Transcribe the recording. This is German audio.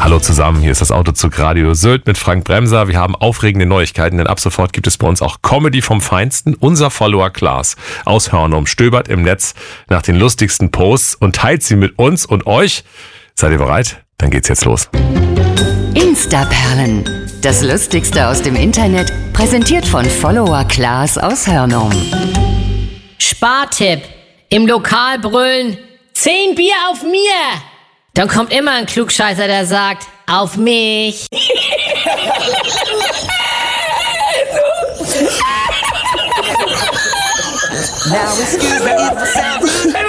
Hallo zusammen, hier ist das Autozug Radio Sylt mit Frank Bremser. Wir haben aufregende Neuigkeiten, denn ab sofort gibt es bei uns auch Comedy vom Feinsten. Unser Follower Klaas aus Hörnum stöbert im Netz nach den lustigsten Posts und teilt sie mit uns und euch. Seid ihr bereit? Dann geht's jetzt los. Instaperlen. Das Lustigste aus dem Internet, präsentiert von Follower Klaas aus Hörnum. Spartipp. Im Lokal brüllen, 10 Bier auf mir. Dann kommt immer ein Klugscheißer, der sagt, auf mich. Now excuse me if I sound